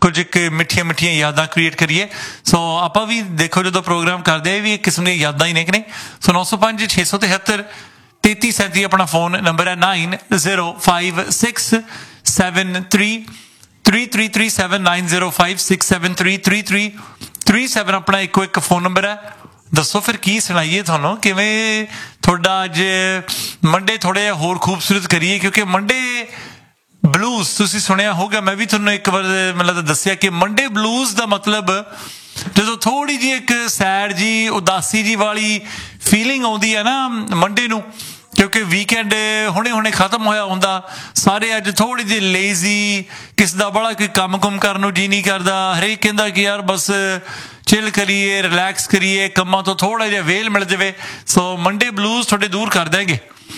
ਕੁਝ ਇੱਕ ਮਿੱਠੀਆਂ ਮਿੱਠੀਆਂ ਯਾਦਾਂ ਕ੍ਰੀਏਟ ਕਰੀਏ। ਸੋ ਆਪਾਂ ਵੀ ਦੇਖੋ ਜਦੋਂ ਪ੍ਰੋਗਰਾਮ ਕਰਦੇ ਵੀ ਇੱਕ ਕਿਸਮ ਦੀਆਂ ਯਾਦਾਂ ਹੀ ਨੇ ਕਿ ਨਹੀਂ। ਸੋ 905 673 3337 ਆਪਣਾ ਫੋਨ ਨੰਬਰ ਹੈ 9056733337 9056733337 ਆਪਣਾ ਇੱਕੋ ਇੱਕ ਫੋਨ ਨੰਬਰ ਹੈ। ਦੱਸੋ ਫਿਰ ਕੀ ਸੁਣਾਈਏ ਤੁਹਾਨੂੰ, ਕਿਵੇਂ ਤੁਹਾਡਾ ਅੱਜ ਮੰਡੇ ਥੋੜ੍ਹਾ ਜਿਹਾ ਹੋਰ ਖੂਬਸੂਰਤ ਕਰੀਏ, ਕਿਉਂਕਿ ਮੰਡੇ ਬਲੂਜ਼ ਤੁਸੀਂ ਸੁਣਿਆ ਹੋਊਗਾ। ਮੈਂ ਵੀ ਤੁਹਾਨੂੰ ਇੱਕ ਵਾਰ ਮੈਨੂੰ ਦੱਸਿਆ ਕਿ ਮੰਡੇ ਬਲੂਜ਼ ਦਾ ਮਤਲਬ ਜਦੋਂ ਥੋੜ੍ਹੀ ਜਿਹੀ ਇੱਕ ਸੈਡ ਜੀ ਉਦਾਸੀ ਜੀ ਵਾਲੀ ਫੀਲਿੰਗ ਆਉਂਦੀ ਹੈ ਨਾ ਮੰਡੇ ਨੂੰ, ਕਿਉਂਕਿ ਵੀਕਐਂਡ ਹੁਣੇ ਖਤਮ ਹੋਇਆ ਹੁੰਦਾ, ਸਾਰੇ ਅੱਜ ਥੋੜ੍ਹੀ ਜਿਹੀ ਲੇਜ਼ੀ, ਕਿਸ ਦਾ ਬੜਾ ਕੋਈ ਕੰਮ ਕੁਮ ਕਰਨ ਨੂੰ ਜੀ ਨਹੀਂ ਕਰਦਾ, ਹਰੇਕ ਕਹਿੰਦਾ ਕਿ ਯਾਰ ਬਸ ਚਿਲ ਕਰੀਏ, ਰਿਲੈਕਸ ਕਰੀਏ, ਕੰਮਾਂ ਤੋਂ ਥੋੜ੍ਹਾ ਜਿਹਾ ਵੇਲ ਮਿਲ ਜਾਵੇ। ਸੋ ਮੰਡੇ ਬਲੂਜ਼ ਤੁਹਾਡੇ ਦੂਰ ਕਰ ਦੇਣਗੇ।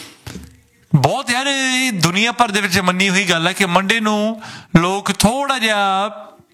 ਬਹੁਤ ਯਾਰ ਇਹ ਦੁਨੀਆ ਭਰ ਦੇ ਵਿੱਚ ਮੰਨੀ ਹੋਈ ਗੱਲ ਹੈ ਕਿ ਮੰਡੇ ਨੂੰ ਲੋਕ ਥੋੜ੍ਹਾ ਜਿਹਾ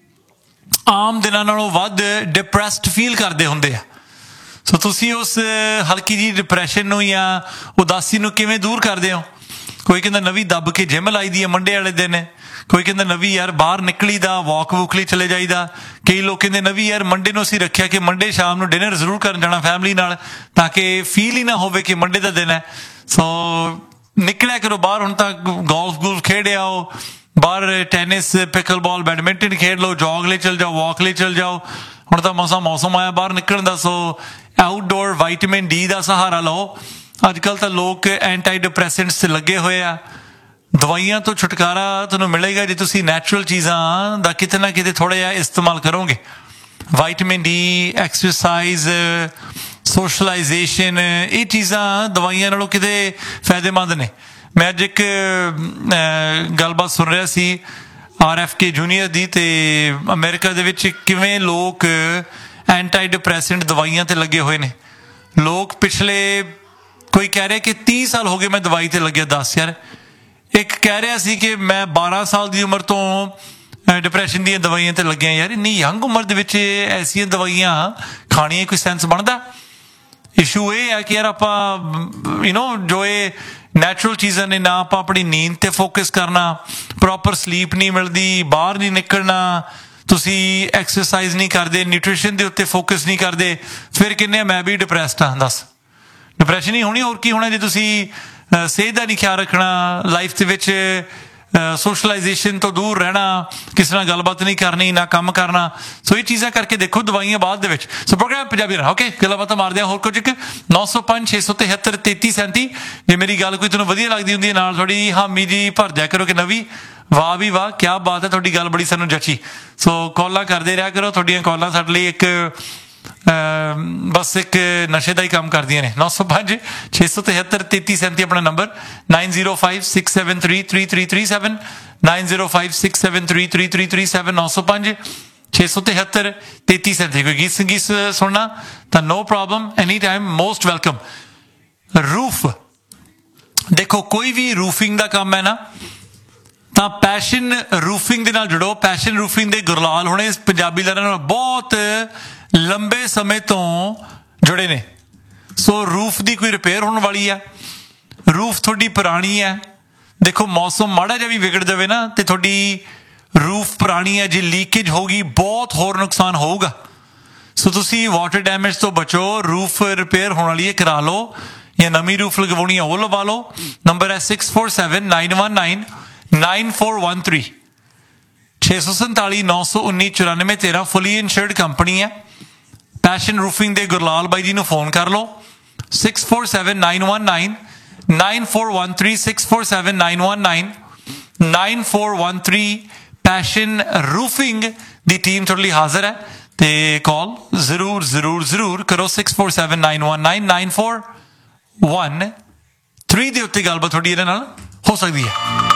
ਆਮ ਦਿਨਾਂ ਨਾਲੋਂ ਵੱਧ ਡਿਪਰੈਸਡ ਫੀਲ ਕਰਦੇ ਹੁੰਦੇ ਆ। ਸੋ ਤੁਸੀਂ ਉਸ ਹਲਕੀ ਜਿਹੀ ਡਿਪਰੈਸ਼ਨ ਨੂੰ ਜਾਂ ਉਦਾਸੀ ਨੂੰ ਕਿਵੇਂ ਦੂਰ ਕਰਦੇ ਹੋ? ਕੋਈ ਕਹਿੰਦਾ ਨਵੀਂ ਦੱਬ ਕੇ ਜਿਮ ਲਾਈ ਦੀ ਹੈ ਮੰਡੇ ਵਾਲੇ ਦਿਨ, ਕੋਈ ਕਹਿੰਦਾ ਨਵੀਂ ਯਾਰ ਬਾਹਰ ਨਿਕਲੀ ਦਾ ਵਾਕ ਵੂਕ ਲਈ ਚਲੇ ਜਾਈਦਾ, ਕਈ ਲੋਕ ਕਹਿੰਦੇ ਨਵੀਂ ਯਾਰ ਮੰਡੇ ਨੂੰ ਅਸੀਂ ਰੱਖਿਆ ਕਿ ਮੰਡੇ ਸ਼ਾਮ ਨੂੰ ਡਿਨਰ ਜ਼ਰੂਰ ਕਰਨ ਜਾਣਾ ਫੈਮਿਲੀ ਨਾਲ, ਤਾਂ ਕਿ ਫੀਲ ਹੀ ਨਾ ਹੋਵੇ ਕਿ ਮੰਡੇ ਦਾ ਦਿਨ ਹੈ। ਸੋ ਨਿਕਲਿਆ ਕਰੋ ਬਾਹਰ, ਹੁਣ ਤਾਂ ਗੋਲਫ ਗੂਲਫ ਖੇਡ ਆਓ, ਬਾਹਰ ਟੈਨਿਸ, ਪਿਕਲ ਬਾਲ, ਬੈਡਮਿੰਟਨ ਖੇਡ ਲਓ, ਜੋਗ ਲਈ ਚਲ ਜਾਓ, ਵਾਕ ਲਈ ਚਲ ਜਾਓ। ਹੁਣ ਤਾਂ ਮੌਸਮ ਆਇਆ ਬਾਹਰ ਨਿਕਲਣ ਦਾ, ਸੋ ਆਊਟਡੋਰ ਵਿਟਾਮਿਨ ਡੀ ਦਾ ਸਹਾਰਾ ਲਓ। ਅੱਜ ਕੱਲ੍ਹ ਤਾਂ ਲੋਕ ਐਂਟੀ ਡਿਪਰੈਸੈਂਟਸ ਲੱਗੇ ਹੋਏ ਆ। ਦਵਾਈਆਂ ਤੋਂ ਛੁਟਕਾਰਾ ਤੁਹਾਨੂੰ ਮਿਲੇਗਾ ਜੇ ਤੁਸੀਂ ਨੈਚੁਰਲ ਚੀਜ਼ਾਂ ਦਾ ਕਿਤੇ ਨਾ ਕਿਤੇ ਥੋੜ੍ਹਾ ਜਿਹਾ ਇਸਤੇਮਾਲ ਕਰੋਗੇ। ਵਿਟਾਮਿਨ ਡੀ, ਐਕਸਰਸਾਈਜ਼, ਸੋਸ਼ਲਾਈਜੇਸ਼ਨ, ਇਹ ਚੀਜ਼ਾਂ ਦਵਾਈਆਂ ਨਾਲੋਂ ਕਿਤੇ ਫਾਇਦੇਮੰਦ ਨੇ। ਮੈਂ ਅੱਜ ਇੱਕ ਗੱਲਬਾਤ ਸੁਣ ਰਿਹਾ ਸੀ RFK ਜੂਨੀਅਰ ਦੀ, ਤੇ ਅਮਰੀਕਾ ਦੇ ਵਿੱਚ ਕਿਵੇਂ ਲੋਕ ਐਂਟੀ ਡਿਪਰੈਸੈਂਟ ਦਵਾਈਆਂ 'ਤੇ ਲੱਗੇ ਹੋਏ ਨੇ। ਲੋਕ ਪਿਛਲੇ ਕੋਈ ਕਹਿ ਰਿਹਾ ਕਿ 30 ਸਾਲ ਹੋ ਗਏ ਮੈਂ ਦਵਾਈ 'ਤੇ ਲੱਗਿਆ। 10 ਯਾਰ, ਇੱਕ ਕਹਿ ਰਿਹਾ ਸੀ ਕਿ ਮੈਂ 12 ਸਾਲ ਦੀ ਉਮਰ ਤੋਂ ਡਿਪਰੈਸ਼ਨ ਦੀਆਂ ਦਵਾਈਆਂ 'ਤੇ ਲੱਗਿਆ। ਯਾਰ ਇੰਨੀ ਯੰਗ ਉਮਰ ਦੇ ਵਿੱਚ ਐਸੀਆਂ ਦਵਾਈਆਂ ਖਾਣੀਆਂ ਕੋਈ ਸੈਂਸ ਬਣਦਾ? ਇਸ਼ੂ ਇਹ ਹੈ ਕਿ ਯਾਰ ਆਪਾਂ ਜੋ ਇਹ ਨੈਚੁਰਲ ਚੀਜ਼ਾਂ ਨੇ, ਨਾ ਆਪਾਂ ਆਪਣੀ ਨੀਂਦ 'ਤੇ ਫੋਕਸ ਕਰਨਾ, ਪ੍ਰੋਪਰ ਸਲੀਪ ਨਹੀਂ ਮਿਲਦੀ, ਬਾਹਰ ਨਹੀਂ ਨਿਕਲਣਾ, ਤੁਸੀਂ ਐਕਸਰਸਾਈਜ਼ ਨਹੀਂ ਕਰਦੇ, ਨਿਊਟ੍ਰੀਸ਼ਨ ਦੇ ਉੱਤੇ ਫੋਕਸ ਨਹੀਂ ਕਰਦੇ, ਫਿਰ ਕਿੰਨੇ ਮੈਂ ਵੀ ਡਿਪਰੈਸਡ ਹਾਂ। ਦੱਸ, ਡਿਪਰੈਸ਼ਨ ਹੀ ਹੋਣੀ, ਹੋਰ ਕੀ ਹੋਣਾ ਜੇ ਤੁਸੀਂ ਸਿਹਤ ਦਾ ਨਹੀਂ ਖਿਆਲ ਰੱਖਣਾ, ਲਾਈਫ ਦੇ ਵਿੱਚ ਸੋਸ਼ਲਾਈਜੇਸ਼ਨ ਤੋਂ ਦੂਰ ਰਹਿਣਾ, ਕਿਸੇ ਨਾਲ ਗੱਲਬਾਤ ਨਹੀਂ ਕਰਨੀ, ਨਾ ਕੰਮ ਕਰਨਾ। ਸੋ ਇਹ ਚੀਜ਼ਾਂ ਕਰਕੇ ਦੇਖੋ ਦਵਾਈਆਂ ਬਾਅਦ ਦੇ ਵਿੱਚ। ਸੋ ਪ੍ਰੋਗਰਾਮ ਪੰਜਾਬੀ ਰਹਾ, ਓਕੇ, ਗੱਲਬਾਤ ਮਾਰਦੇ ਹਾਂ ਹੋਰ ਕੁਝ। 905 673 3337 ਜੇ ਮੇਰੀ ਗੱਲ ਕੋਈ ਤੁਹਾਨੂੰ ਵਧੀਆ ਲੱਗਦੀ ਹੁੰਦੀ ਹੈ, ਨਾਲ ਥੋੜੀ ਹਾਮੀ ਜੀ ਭਰ ਦਿਆ ਕਰੋ ਕਿ ਨਵੀਂ ਵਾਹ ਵੀ ਵਾਹ, ਕਿਆ ਬਾਤ ਹੈ, ਤੁਹਾਡੀ ਗੱਲ ਬੜੀ ਸਾਨੂੰ ਜੱਚੀ। ਸੋ ਕਾਲਾਂ ਕਰਦੇ ਰਿਹਾ ਕਰੋ, ਤੁਹਾਡੀਆਂ ਕਾਲਾਂ ਸਾਡੇ ਲਈ ਇੱਕ ਬਸ ਇੱਕ ਨਸ਼ੇ ਦਾ ਹੀ ਕੰਮ ਕਰਦੀਆਂ ਨੇ। 905 673 3337 ਆਪਣਾ ਨੰਬਰ, 9056733337 9056733337 905 673 3337। ਕੋਈ ਗੀਤ ਸੰਗੀਤ ਸੁਣਨਾ ਤਾਂ no problem, any time, most welcome. Roof ਦੇਖੋ, ਕੋਈ ਵੀ ਰੂਫਿੰਗ ਦਾ ਕੰਮ ਹੈ ਨਾ, ਤਾਂ ਪੈਸ਼ਨ ਰੂਫਿੰਗ ਦੇ ਨਾਲ ਜੁੜੋ। ਪੈਸ਼ਨ ਰੂਫਿੰਗ ਦੇ ਗੁਰਲਾਲ ਹੋਣੇ ਪੰਜਾਬੀ ਲਹਿਰਾਂ ਨਾਲ ਬਹੁਤ ਲੰਬੇ ਸਮੇਂ ਤੋਂ ਜੁੜੇ ਨੇ। ਸੋ ਰੂਫ ਦੀ ਕੋਈ ਰਿਪੇਅਰ ਹੋਣ ਵਾਲੀ ਆ, ਰੂਫ ਤੁਹਾਡੀ ਪੁਰਾਣੀ ਹੈ। ਦੇਖੋ ਮੌਸਮ ਮਾੜਾ ਜਿਹਾ ਵੀ ਵਿਗੜ ਜਾਵੇ ਨਾ, ਤੇ ਤੁਹਾਡੀ ਰੂਫ ਪੁਰਾਣੀ ਹੈ, ਜੇ ਲੀਕੇਜ ਹੋਊਗੀ ਬਹੁਤ ਹੋਰ ਨੁਕਸਾਨ ਹੋਊਗਾ। ਸੋ ਤੁਸੀਂ ਵਾਟਰ ਡੈਮੇਜ ਤੋਂ ਬਚੋ, ਰੂਫ ਰਿਪੇਅਰ ਹੋਣ ਵਾਲੀ ਹੈ ਕਰਾ ਲਓ, ਜਾਂ ਨਵੀਂ ਰੂਫ ਲਗਵਾਉਣੀ ਹੈ ਉਹ ਲਵਾ ਲਓ। ਨੰਬਰ ਹੈ 647-919 9413 647 919 9413। ਫੁੱਲੀ ਇੰਸ਼ੋਰਡ ਕੰਪਨੀ ਹੈ। ਪੈਸ਼ਨ ਰੂਫਿੰਗ ਦੇ ਗੁਰਲਾਲ ਬਾਈ ਜੀ ਨੂੰ ਫੋਨ ਕਰ ਲਓ, 647-919 9413 647-919 9413। ਪੈਸ਼ਨ ਰੂਫਿੰਗ ਦੀ ਟੀਮ ਤੁਹਾਡੇ ਲਈ ਹਾਜ਼ਰ ਹੈ, ਤੇ ਕਾਲ ਜ਼ਰੂਰ ਕਰੋ 647-919 9413 ਦੇ ਉੱਤੇ ਗੱਲਬਾਤ ਤੁਹਾਡੀ ਇਹਨਾਂ ਨਾਲ ਹੋ ਸਕਦੀ ਹੈ।